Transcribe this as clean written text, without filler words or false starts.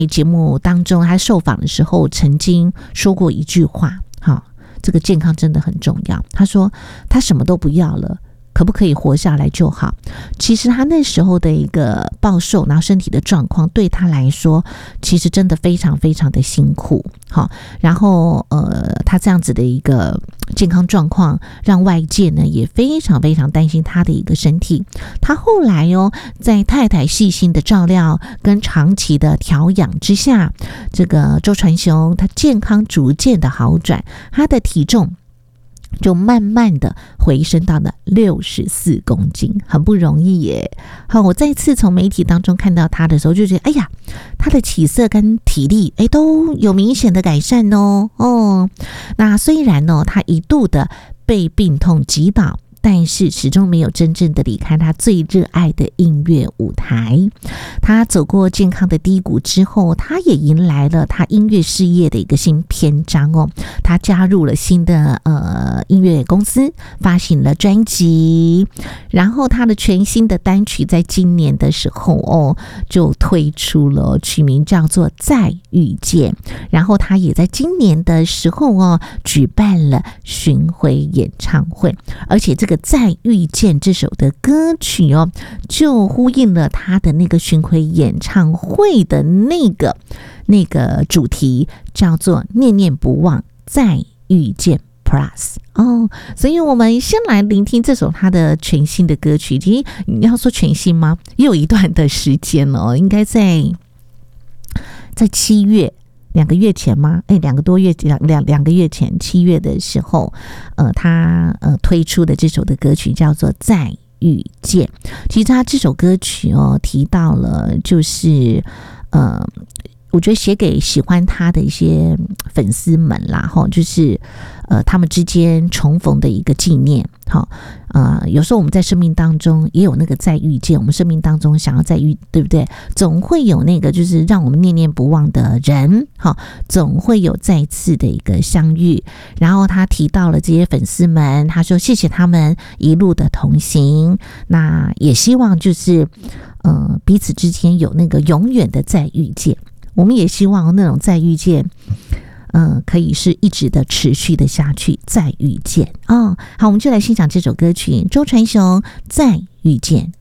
节目当中他受访的时候曾经说过一句话，这个健康真的很重要。他说他什么都不要了，可不可以活下来就好。其实他那时候的一个暴瘦，然后身体的状况对他来说其实真的非常非常的辛苦。然后他这样子的一个健康状况让外界呢也非常非常担心他的一个身体。他后来在太太细心的照料跟长期的调养之下，这个周传雄他健康逐渐的好转，他的体重就慢慢的回升到了64公斤，很不容易耶。我再次从媒体当中看到他的时候就觉得，哎呀，他的起色跟体力都有明显的改善那虽然他一度的被病痛击倒，但是始终没有真正的离开他最热爱的音乐舞台。他走过健康的低谷之后，他也迎来了他音乐事业的一个新篇章他加入了新的音乐公司，发行了专辑，然后他的全新的单曲在今年的时候就推出了，取名叫做《再遇见》。然后他也在今年的时候举办了巡回演唱会，而且这个《再遇见》这首的歌曲就呼应了他的那个巡回演唱会的那个主题，叫做念念不忘再遇见 Plus 所以我们先来聆听这首他的全新的歌曲。其实你要说全新吗？也有一段的时间了应该在7月2个月前吗？2个多月2个月前7月的时候他推出的这首的歌曲叫做再遇见。其实他这首歌曲提到了就是我觉得写给喜欢他的一些粉丝们啦就是他们之间重逢的一个纪念有时候我们在生命当中也有那个再遇见，我们生命当中想要再遇，对不对？总会有那个就是让我们念念不忘的人总会有再次的一个相遇。然后他提到了这些粉丝们，他说谢谢他们一路的同行，那也希望就是彼此之间有那个永远的再遇见。我们也希望那种再遇见可以是一直的持续的下去，再遇见好，我们就来欣赏这首歌曲，周传雄《再遇见》。